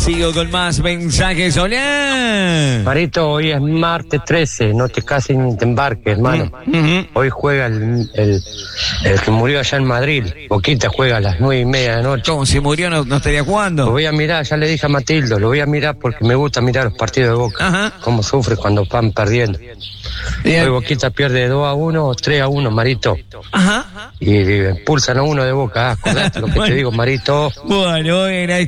Sigo con más mensajes. Hola. Marito, hoy es martes 13, no te cases ni te embarques, hermano. Hoy juega el que murió allá en Madrid. Boquita juega a las 9:30 de la noche. ¿Cómo si murió no estaría Lo jugando? voy a mirar, ya le dije a Matildo, lo voy a mirar porque me gusta mirar los partidos de Boca. Ajá. Cómo sufre cuando van perdiendo. Bien. Hoy Boquita pierde 2-1 o 3-1, Marito. Ajá. Y expulsan a uno de Boca, acordate lo que te digo, Marito. Bueno, era